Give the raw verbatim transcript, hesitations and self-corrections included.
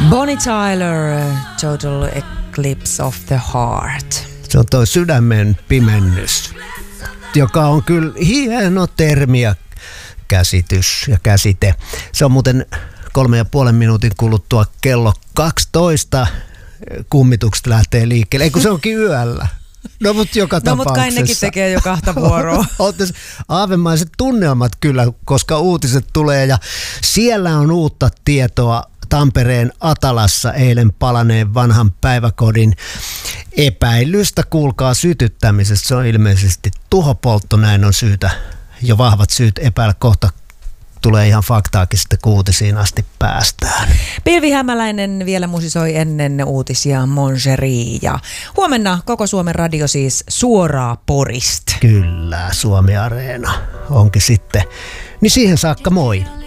Bonnie Tyler, Total Eclipse of the Heart. Se on toi sydämen pimennys, joka on kyllä hieno termi ja käsitys ja käsite. Se on muuten kolme ja puolen minuutin kuluttua kello kaksitoista. Kummitukset lähtee liikkeelle. Ei kun se onkin yöllä. No mutta joka no, tapauksessa. No mutta kai nekin tekee jo kahta vuoroa. Aavemaiset tunnelmat kyllä, koska uutiset tulee ja siellä on uutta tietoa Tampereen Atalassa eilen palaneen vanhan päiväkodin epäilystä, kuulkaa, sytyttämisestä. Se on ilmeisesti tuhopoltto, näin on syytä, jo vahvat syyt epäillä, kohta tulee ihan faktaakin sitten, kun uutisiin asti päästään. Pilvi Hämäläinen vielä musisoi ennen uutisia Mongerie. Ja huomenna koko Suomen radio siis suoraa Porista. Kyllä, Suomi Areena onkin sitten. Niin siihen saakka moi.